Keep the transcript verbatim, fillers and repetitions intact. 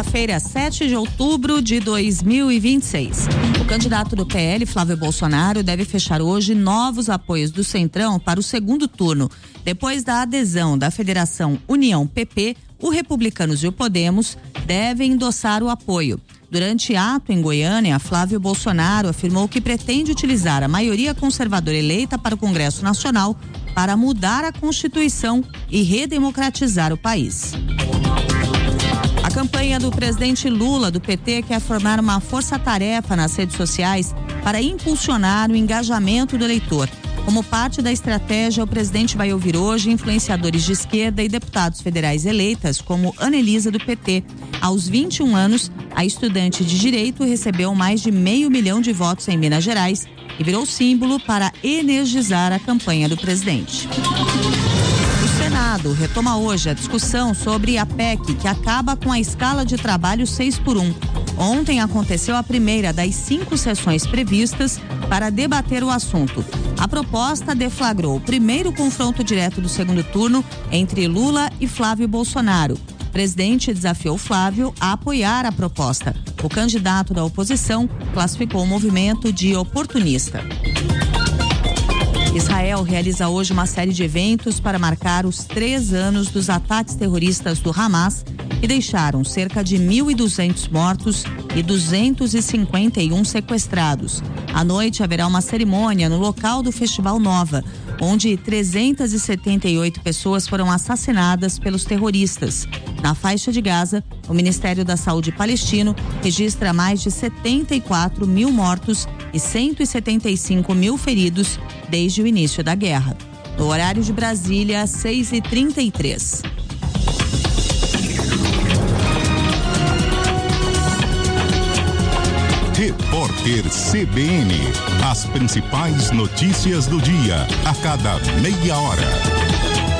Quinta-feira, sete de outubro de dois mil e vinte e seis. O candidato do P L, Flávio Bolsonaro, deve fechar hoje novos apoios do Centrão para o segundo turno. Depois da adesão da Federação União P P, o Republicanos e o Podemos devem endossar o apoio. Durante ato em Goiânia, Flávio Bolsonaro afirmou que pretende utilizar a maioria conservadora eleita para o Congresso Nacional para mudar a Constituição e redemocratizar o país. A campanha do presidente Lula, do P T, quer formar uma força-tarefa nas redes sociais para impulsionar o engajamento do eleitor. Como parte da estratégia, o presidente vai ouvir hoje influenciadores de esquerda e deputados federais eleitas, como Anelisa, do P T. Aos vinte e um anos, a estudante de Direito recebeu mais de meio milhão de votos em Minas Gerais e virou símbolo para energizar a campanha do presidente. O Senado retoma hoje a discussão sobre a P E C, que acaba com a escala de trabalho seis por um. Ontem aconteceu a primeira das cinco sessões previstas para debater o assunto. A proposta deflagrou o primeiro confronto direto do segundo turno entre Lula e Flávio Bolsonaro. O presidente desafiou Flávio a apoiar a proposta. O candidato da oposição classificou o movimento de oportunista. Israel realiza hoje uma série de eventos para marcar os três anos dos ataques terroristas do Hamas, que deixaram cerca de mil e duzentos mortos e duzentos e cinquenta e um sequestrados. À noite haverá uma cerimônia no local do Festival Nova, onde trezentas e setenta e oito pessoas foram assassinadas pelos terroristas. Na faixa de Gaza, o Ministério da Saúde palestino registra mais de setenta e quatro mil mortos e cento e setenta e cinco mil feridos desde o início da guerra. No horário de Brasília, seis e trinta e três. Repórter C B N. As principais notícias do dia, a cada meia hora.